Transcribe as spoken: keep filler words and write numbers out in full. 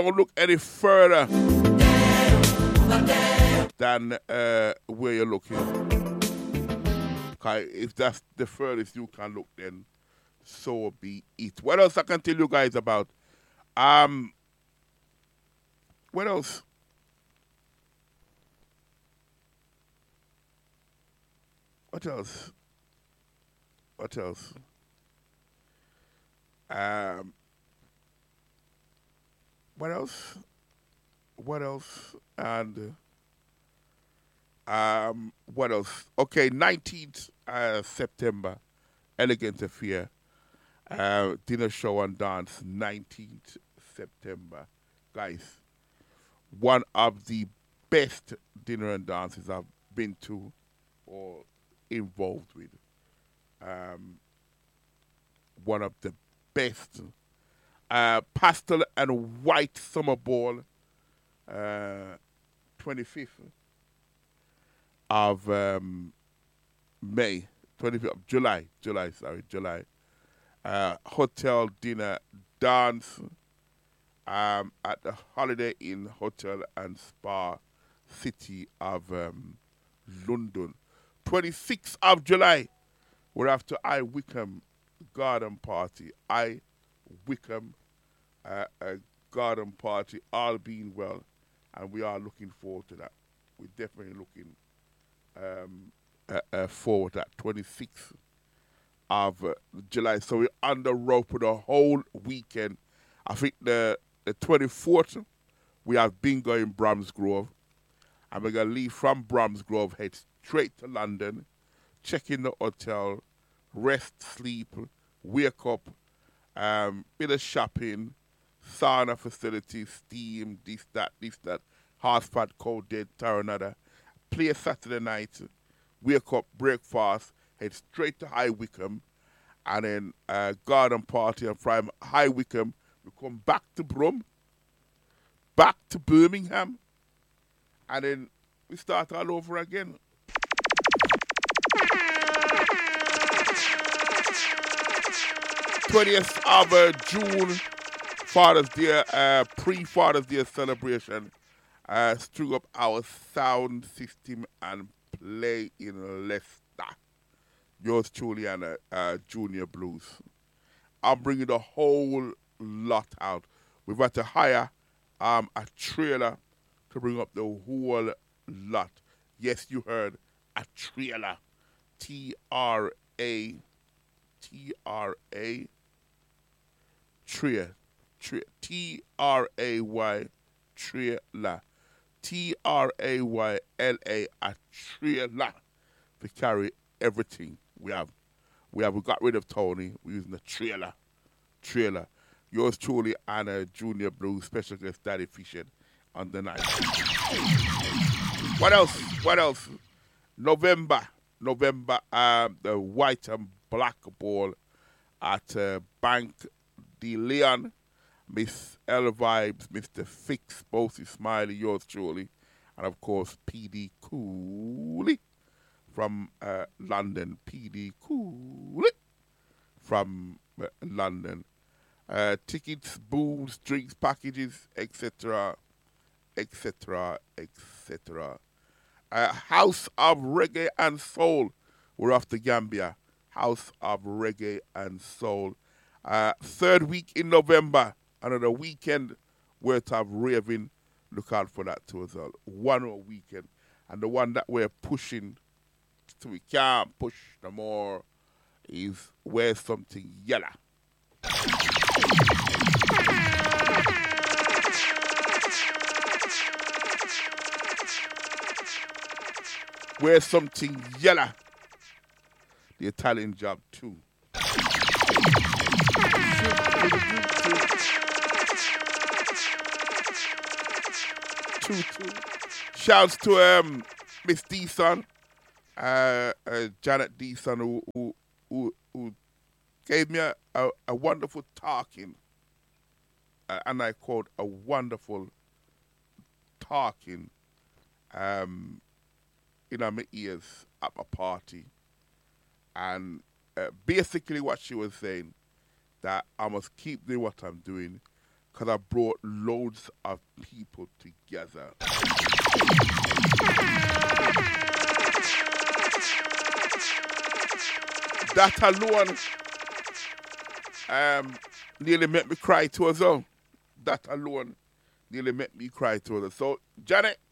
don't look any further than uh, where you're looking. Okay, if that's the furthest you can look, then so be it. What else I can tell you guys about? Um, what else? What else? What else? Um, what else? What else? And um, what else? Okay, nineteenth uh, September, Elegant Affair, uh, dinner show and dance, nineteenth September. Guys, one of the best dinner and dances I've been to or involved with. Um, one of the best. Uh, pastel and white summer ball, uh, twenty-fifth of um, May, twenty-fifth of July, July, sorry, July. Uh, hotel dinner dance um, at the Holiday Inn Hotel and Spa City of um, London. twenty-sixth of July, we're after I Wickham garden party. I Wickham uh, a garden party, all being well, and we are looking forward to that. We're definitely looking um, uh, uh, forward to that twenty-sixth of uh, July. So we're on the road for the whole weekend. I think the the twenty-fourth, we have bingo in Bromsgrove, and we're going to leave from Bromsgrove, head straight to London, check in the hotel, rest, sleep, wake up, um, bit of shopping, sauna facilities, steam, this, that, this, that, hotspot, cold, dead, another. Play Saturday night, wake up, breakfast, head straight to High Wycombe, and then uh, garden party. And from High Wycombe, we come back to Brum, back to Birmingham, and then we start all over again. twentieth of uh, June, Father's Day, uh, pre-Father's Day celebration. Uh, string up our sound system and play in Leicester. Yours truly and uh, uh, Junior Blues. I'm bringing the whole lot out. We've had to hire um, a trailer to bring up the whole lot. Yes, you heard, a trailer. T R A T R A Tray, tray, T R A Y, trailer. T R A Y L A, a trailer to carry everything we have. We have we got rid of Tony. We're using the trailer. Trailer. Yours truly, Anna Junior Blue, special guest Daddy Fisher on the night. What else? What else? November. November, um, the white and black ball at uh, Bank de Leon. Miss L Vibes, Mister Fix, Bossy Smiley, yours truly, and of course P D Cooley from uh, London. P D Cooley from uh, London. Uh, tickets, booze, drinks, packages, et cetera, et cetera, et cetera. Uh, House of Reggae and Soul. We're off to Gambia. House of Reggae and Soul. Uh, third week in November. Another weekend worth of raving. Look out for that too as well. One more weekend. And the one that we're pushing so we can't push no more is Wear Something Yellow. Wear Something Yellow. The Italian Job too. Two, two. Shouts to um, Miss Deason, uh, uh, Janet Deason, who, who, who, who gave me a, a, a wonderful talking, uh, and I quote, a wonderful talking um, in my ears at my party. And uh, basically what she was saying, that I must keep doing what I'm doing, because I brought loads of people together. That alone um, nearly made me cry to as well. That alone nearly made me cry to her. So, Janet,